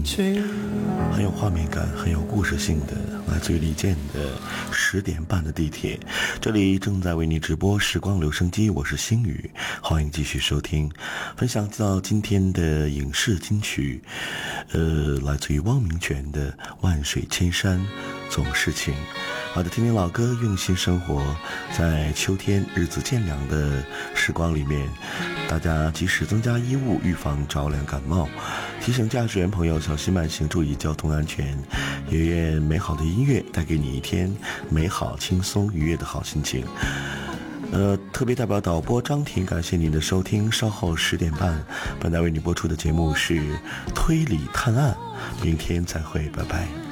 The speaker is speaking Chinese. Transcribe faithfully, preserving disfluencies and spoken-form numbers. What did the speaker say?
很有画面感，很有故事性的，来自于李健的十点半的地铁。这里正在为你直播时光留声机，我是星宇，欢迎继续收听。分享到今天的影视金曲，呃，来自于汪明荃的《万水千山总是情》。好的，听听老歌，用心生活。在秋天日子渐凉的时光里面，大家及时增加衣物，预防着凉感冒。提醒驾驶员朋友小心慢行，注意交通安全。也愿美好的音乐带给你一天美好、轻松、愉悦的好心情。呃，特别代表导播张婷，感谢您的收听。稍后十点半，本台为你播出的节目是推理探案。明天再会，拜拜。